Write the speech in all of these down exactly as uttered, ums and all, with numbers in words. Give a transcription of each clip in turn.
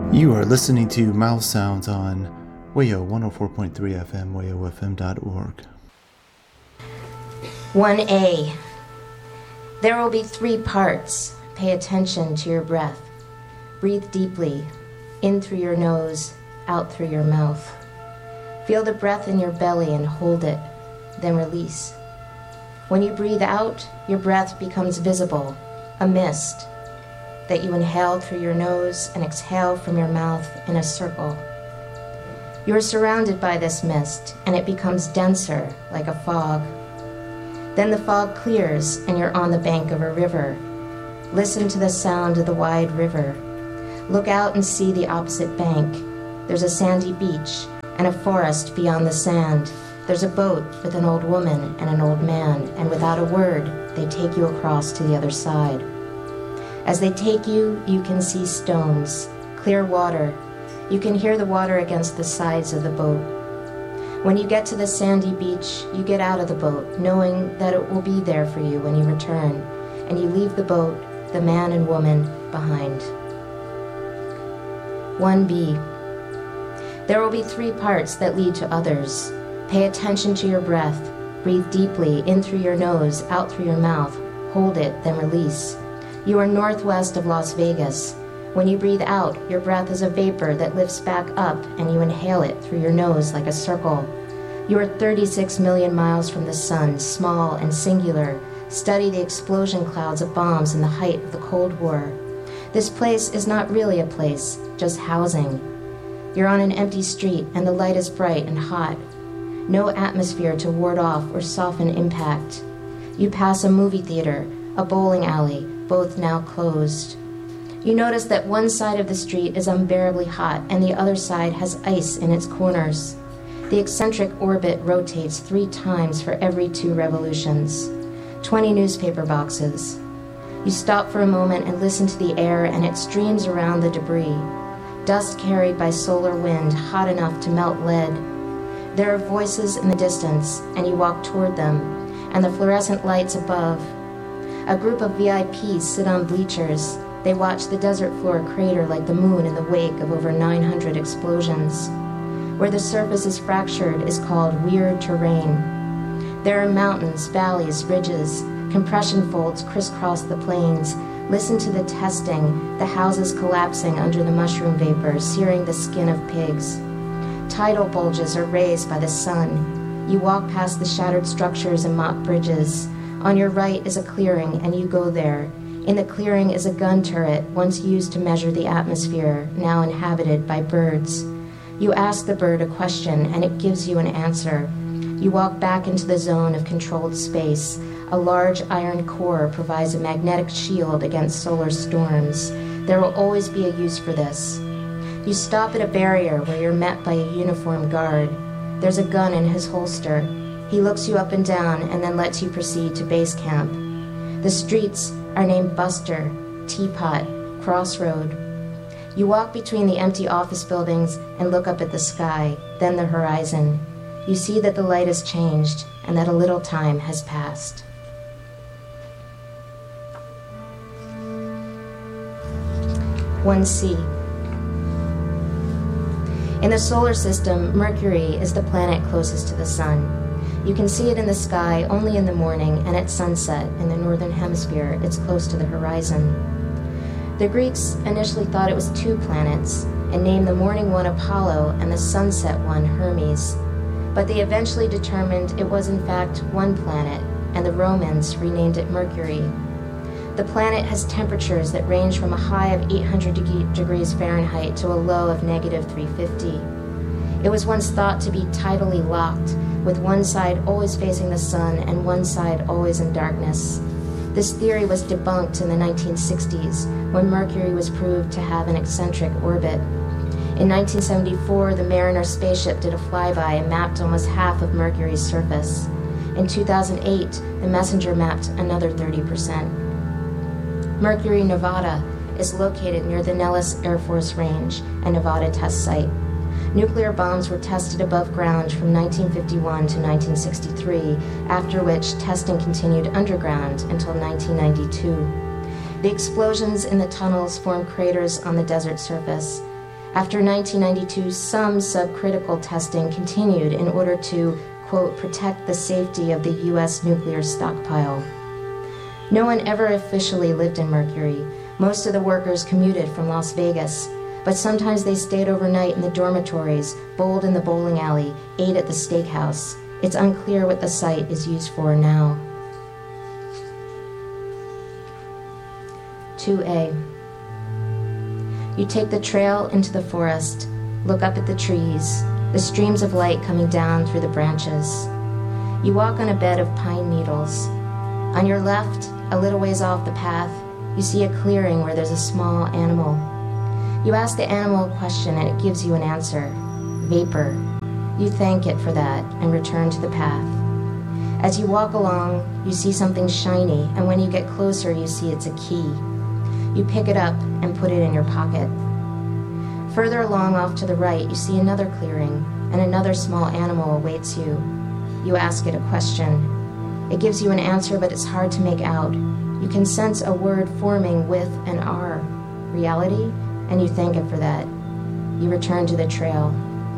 You are listening to Mouth Sounds on Wayo one oh four point three F M, wayo f m dot org. one A. There will be three parts. Pay attention to your breath. Breathe deeply, in through your nose, out through your mouth. Feel the breath in your belly and hold it, then release. When you breathe out, your breath becomes visible, a mist that you inhale through your nose and exhale from your mouth in a circle. You are surrounded by this mist, and it becomes denser, like a fog. Then the fog clears, and you're on the bank of a river. Listen to the sound of the wide river. Look out and see the opposite bank. There's a sandy beach and a forest beyond the sand. There's a boat with an old woman and an old man, and without a word, they take you across to the other side. As they take you, you can see stones, clear water. You can hear the water against the sides of the boat. When you get to the sandy beach, you get out of the boat, knowing that it will be there for you when you return, and you leave the boat, the man and woman, behind. one B. There will be three parts that lead to others. Pay attention to your breath. Breathe deeply, in through your nose, out through your mouth. Hold it, then release. You are northwest of Las Vegas. When you breathe out, your breath is a vapor that lifts back up, and you inhale it through your nose like a circle. You are thirty-six million miles from the sun, small and singular. Study the explosion clouds of bombs in the height of the Cold War. This place is not really a place, just housing. You're on an empty street, and the light is bright and hot. No atmosphere to ward off or soften impact. You pass a movie theater, a bowling alley, both now closed. You notice that one side of the street is unbearably hot and the other side has ice in its corners. The eccentric orbit rotates three times for every two revolutions. Twenty newspaper boxes. You stop for a moment and listen to the air, and it streams around the debris. Dust carried by solar wind, hot enough to melt lead. There are voices in the distance, and you walk toward them, and the fluorescent lights above. A group of V I Ps sit on bleachers. They watch the desert floor crater like the moon in the wake of over nine hundred explosions. Where the surface is fractured is called weird terrain. There are mountains, valleys, ridges. Compression folds crisscross the plains. Listen to the testing, the houses collapsing under the mushroom vapor, searing the skin of pigs. Tidal bulges are raised by the sun. You walk past the shattered structures and mock bridges. On your right is a clearing, and you go there. In the clearing is a gun turret, once used to measure the atmosphere, now inhabited by birds. You ask the bird a question, and it gives you an answer. You walk back into the zone of controlled space. A large iron core provides a magnetic shield against solar storms. There will always be a use for this. You stop at a barrier where you're met by a uniformed guard. There's a gun in his holster. He looks you up and down and then lets you proceed to base camp. The streets are named Buster, Teapot, Crossroad. You walk between the empty office buildings and look up at the sky, then the horizon. You see that the light has changed and that a little time has passed. one C. In the solar system, Mercury is the planet closest to the sun. You can see it in the sky only in the morning and at sunset. In the northern hemisphere, it's close to the horizon. The Greeks initially thought it was two planets and named the morning one Apollo and the sunset one Hermes. But they eventually determined it was in fact one planet, and the Romans renamed it Mercury. The planet has temperatures that range from a high of eight hundred degrees Fahrenheit to a low of negative three hundred fifty. It was once thought to be tidally locked, with one side always facing the sun and one side always in darkness. This theory was debunked in the nineteen sixties, when Mercury was proved to have an eccentric orbit. In nineteen seventy-four, the Mariner spaceship did a flyby and mapped almost half of Mercury's surface. In two thousand eight, the Messenger mapped another thirty percent. Mercury, Nevada, is located near the Nellis Air Force Range and Nevada test site. Nuclear bombs were tested above ground from nineteen fifty-one to nineteen sixty-three, after which testing continued underground until nineteen ninety-two. The explosions in the tunnels formed craters on the desert surface. After nineteen ninety-two, some subcritical testing continued in order to, quote, protect the safety of the U S nuclear stockpile. No one ever officially lived in Mercury. Most of the workers commuted from Las Vegas, but sometimes they stayed overnight in the dormitories, bowled in the bowling alley, ate at the steakhouse. It's unclear what the site is used for now. two A. You take the trail into the forest, look up at the trees, the streams of light coming down through the branches. You walk on a bed of pine needles. On your left, a little ways off the path, you see a clearing where there's a small animal. You ask the animal a question and it gives you an answer. Vapor. You thank it for that and return to the path. As you walk along, you see something shiny, and when you get closer, you see it's a key. You pick it up and put it in your pocket. Further along off to the right, you see another clearing, and another small animal awaits you. You ask it a question. It gives you an answer, but it's hard to make out. You can sense a word forming with an R, reality, and you thank it for that. You return to the trail.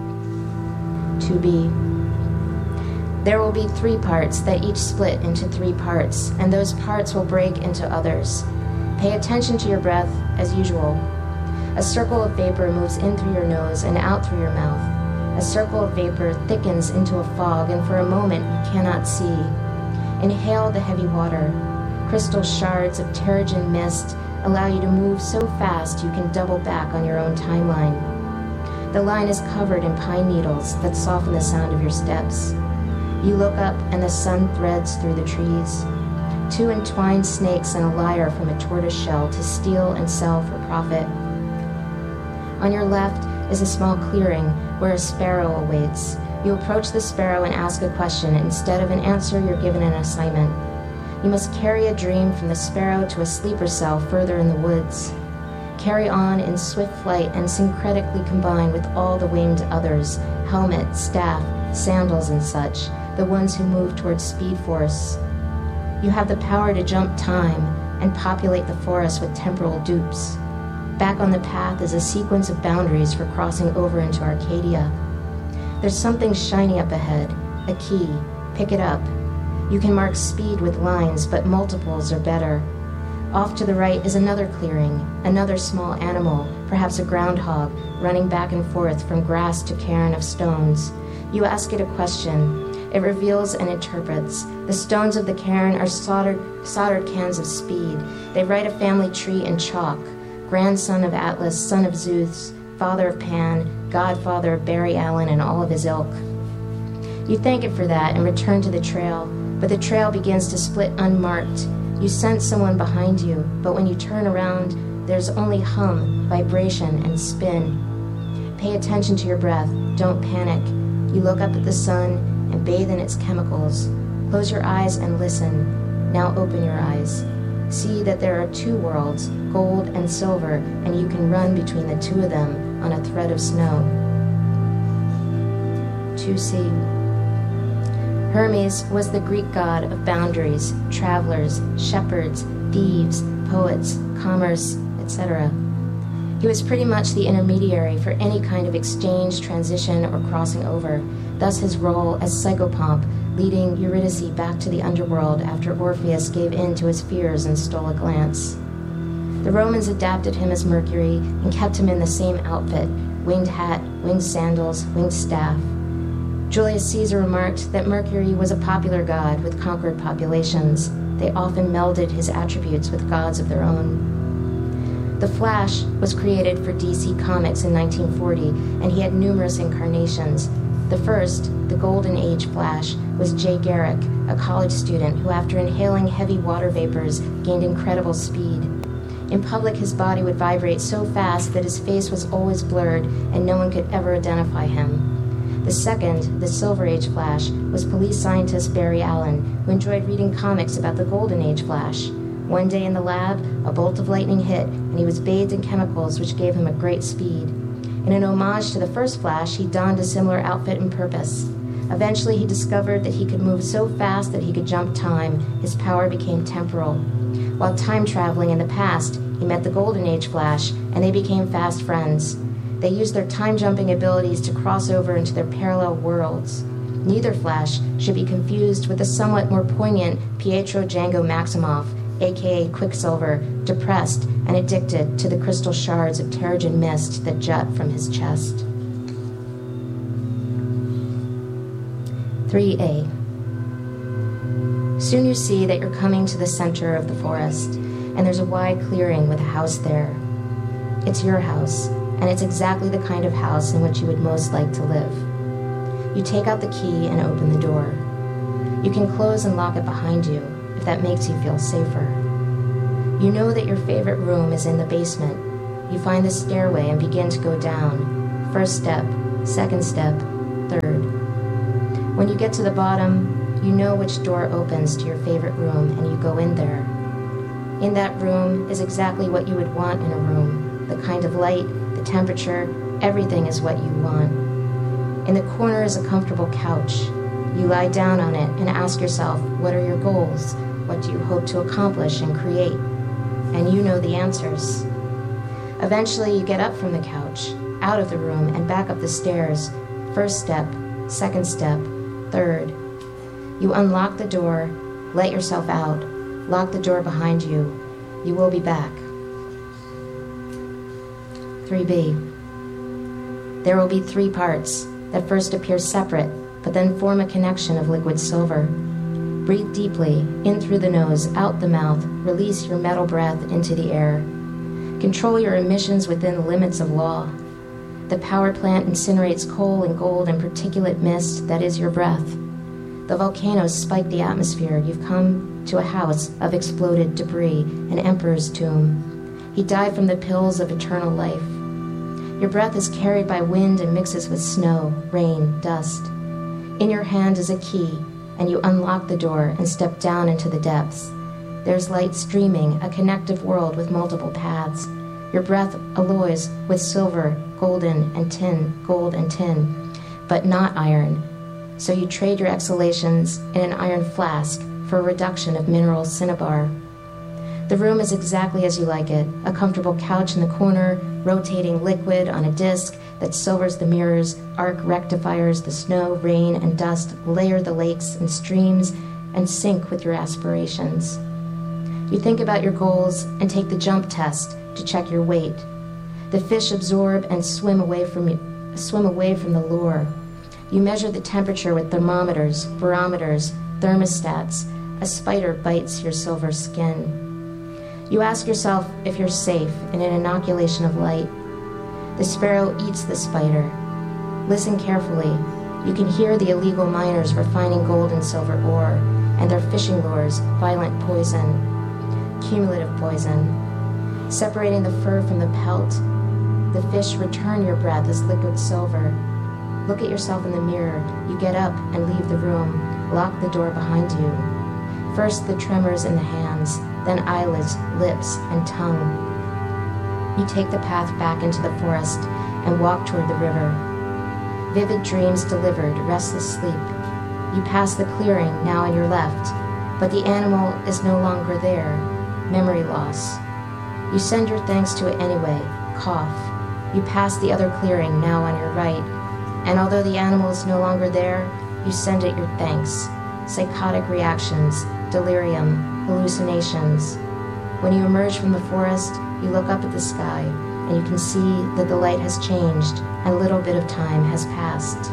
two B. There will be three parts that each split into three parts, and those parts will break into others. Pay attention to your breath as usual. A circle of vapor moves in through your nose and out through your mouth. A circle of vapor thickens into a fog, and for a moment you cannot see. Inhale the heavy water. Crystal shards of pterogen mist allow you to move so fast you can double back on your own timeline. The line is covered in pine needles that soften the sound of your steps. You look up and the sun threads through the trees. Two entwined snakes and a lyre from a tortoise shell to steal and sell for profit. On your left is a small clearing where a sparrow awaits. You approach the sparrow and ask a question. Instead of an answer, you're given an assignment. You must carry a dream from the sparrow to a sleeper cell further in the woods. Carry on in swift flight and syncretically combine with all the winged others, helmet, staff, sandals and such, the ones who move towards speed force. You have the power to jump time and populate the forest with temporal dupes. Back on the path is a sequence of boundaries for crossing over into Arcadia. There's something shiny up ahead, a key. Pick it up. You can mark speed with lines, but multiples are better. Off to the right is another clearing, another small animal, perhaps a groundhog, running back and forth from grass to cairn of stones. You ask it a question. It reveals and interprets. The stones of the cairn are soldered, soldered cans of speed. They write a family tree in chalk. Grandson of Atlas, son of Zeus, father of Pan, godfather of Barry Allen and all of his ilk. You thank it for that and return to the trail, but the trail begins to split unmarked. You sense someone behind you, but when you turn around, there's only hum, vibration, and spin. Pay attention to your breath. Don't panic. You look up at the sun and bathe in its chemicals. Close your eyes and listen. Now open your eyes. See that there are two worlds, gold and silver, and you can run between the two of them on a thread of snow. two C. Hermes was the Greek god of boundaries, travelers, shepherds, thieves, poets, commerce, et cetera. He was pretty much the intermediary for any kind of exchange, transition, or crossing over, thus his role as psychopomp, leading Eurydice back to the underworld after Orpheus gave in to his fears and stole a glance. The Romans adapted him as Mercury and kept him in the same outfit, winged hat, winged sandals, winged staff. Julius Caesar remarked that Mercury was a popular god with conquered populations. They often melded his attributes with gods of their own. The Flash was created for D C Comics in nineteen forty, and he had numerous incarnations. The first, the Golden Age Flash, was Jay Garrick, a college student who, after inhaling heavy water vapors, gained incredible speed. In public, his body would vibrate so fast that his face was always blurred and no one could ever identify him. The second, the Silver Age Flash, was police scientist Barry Allen, who enjoyed reading comics about the Golden Age Flash. One day in the lab, a bolt of lightning hit, and he was bathed in chemicals which gave him a great speed. In an homage to the first Flash, he donned a similar outfit and purpose. Eventually, he discovered that he could move so fast that he could jump time. His power became temporal. While time traveling in the past, he met the Golden Age Flash, and they became fast friends. They use their time-jumping abilities to cross over into their parallel worlds. Neither Flash should be confused with the somewhat more poignant Pietro Django Maximoff, aka Quicksilver, depressed and addicted to the crystal shards of Terrigen mist that jut from his chest. three A. Soon you see that you're coming to the center of the forest, and there's a wide clearing with a house there. It's your house, and it's exactly the kind of house in which you would most like to live. You take out the key and open the door. You can close and lock it behind you, if that makes you feel safer. You know that your favorite room is in the basement. You find the stairway and begin to go down. First step, second step, third. When you get to the bottom, you know which door opens to your favorite room, and you go in there. In that room is exactly what you would want in a room. The kind of light, the temperature, everything is what you want. In the corner is a comfortable couch. You lie down on it and ask yourself, what are your goals? What do you hope to accomplish and create? And you know the answers. Eventually you get up from the couch, out of the room, and back up the stairs. First step, second step, third. You unlock the door, let yourself out, lock the door behind you. You will be back. three B. There will be three parts that first appear separate, but then form a connection of liquid silver. Breathe deeply, in through the nose, out the mouth, release your metal breath into the air. Control your emissions within the limits of law. The power plant incinerates coal and gold and particulate mist that is your breath. The volcanoes spike the atmosphere. You've come to a house of exploded debris, an emperor's tomb. He died from the pills of eternal life. Your breath is carried by wind and mixes with snow, rain, dust. In your hand is a key, and you unlock the door and step down into the depths. There's light streaming, a connective world with multiple paths. Your breath alloys with silver, golden, and tin, gold and tin, but not iron. So you trade your exhalations in an iron flask for a reduction of mineral cinnabar. The room is exactly as you like it, a comfortable couch in the corner, rotating liquid on a disc that silvers the mirrors, arc rectifiers the snow, rain, and dust, layer the lakes and streams, and sync with your aspirations. You think about your goals and take the jump test to check your weight. The fish absorb and swim away from you, swim away from the lure. You measure the temperature with thermometers, barometers, thermostats. A spider bites your silver skin. You ask yourself if you're safe in an inoculation of light. The sparrow eats the spider. Listen carefully. You can hear the illegal miners refining gold and silver ore, and their fishing lures, violent poison, cumulative poison. Separating the fur from the pelt, the fish return your breath as liquid silver. Look at yourself in the mirror. You get up and leave the room. Lock the door behind you. First the tremors in the hands, then eyelids, lips, and tongue. You take the path back into the forest and walk toward the river. Vivid dreams delivered, restless sleep. You pass the clearing, now on your left, but the animal is no longer there. Memory loss. You send your thanks to it anyway. Cough. You pass the other clearing, now on your right, and although the animal is no longer there, you send it your thanks. Psychotic reactions, delirium, hallucinations. When you emerge from the forest, you look up at the sky, and you can see that the light has changed, and a little bit of time has passed.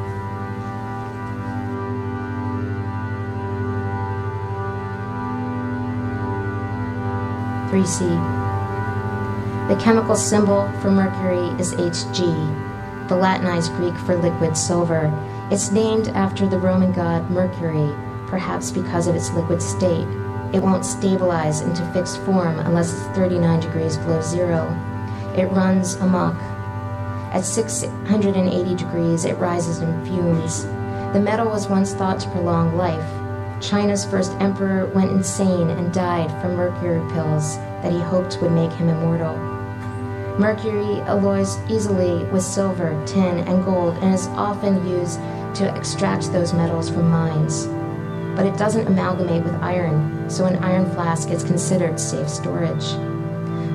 three C. The chemical symbol for mercury is H G, the Latinized Greek for liquid silver. It's named after the Roman god Mercury, perhaps because of its liquid state. It won't stabilize into fixed form unless it's thirty-nine degrees below zero. It runs amok. At six hundred eighty degrees, it rises in fumes. The metal was once thought to prolong life. China's first emperor went insane and died from mercury pills that he hoped would make him immortal. Mercury alloys easily with silver, tin, and gold, and is often used to extract those metals from mines. But it doesn't amalgamate with iron, so an iron flask is considered safe storage.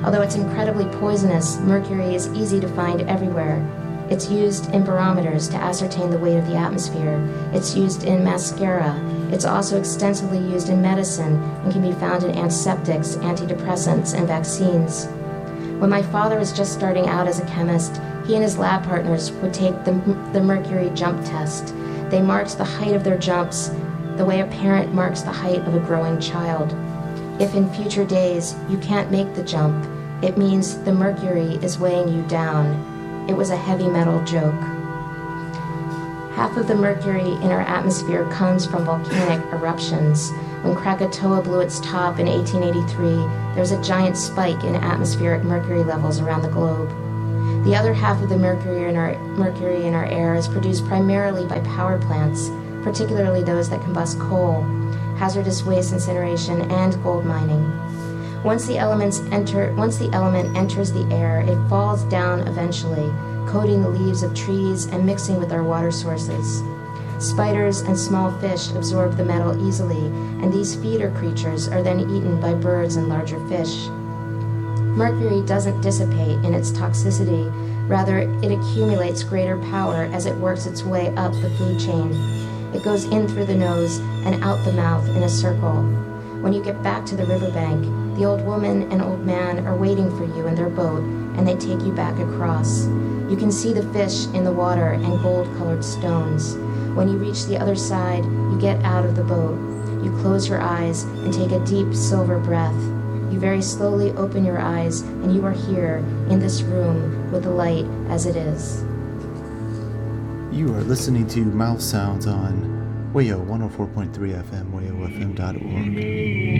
Although it's incredibly poisonous, mercury is easy to find everywhere. It's used in barometers to ascertain the weight of the atmosphere. It's used in mascara. It's also extensively used in medicine and can be found in antiseptics, antidepressants, and vaccines. When my father was just starting out as a chemist, he and his lab partners would take the, the mercury jump test. They marked the height of their jumps the way a parent marks the height of a growing child. If in future days you can't make the jump, it means the mercury is weighing you down. It was a heavy metal joke. Half of the mercury in our atmosphere comes from volcanic eruptions. When Krakatoa blew its top in eighteen eighty-three, there was a giant spike in atmospheric mercury levels around the globe. The other half of the mercury in our, mercury in our air is produced primarily by power plants, particularly those that combust coal, hazardous waste incineration, and gold mining. Once the elements enter, once the element enters the air, it falls down eventually, coating the leaves of trees and mixing with our water sources. Spiders and small fish absorb the metal easily, and these feeder creatures are then eaten by birds and larger fish. Mercury doesn't dissipate in its toxicity, rather it accumulates greater power as it works its way up the food chain. It goes in through the nose and out the mouth in a circle. When you get back to the riverbank, the old woman and old man are waiting for you in their boat, and they take you back across. You can see the fish in the water and gold-colored stones. When you reach the other side, you get out of the boat. You close your eyes and take a deep silver breath. You very slowly open your eyes, and you are here in this room with the light as it is. You are listening to Mouth Sounds on Wayo one oh four point three F M, wayo f m dot org.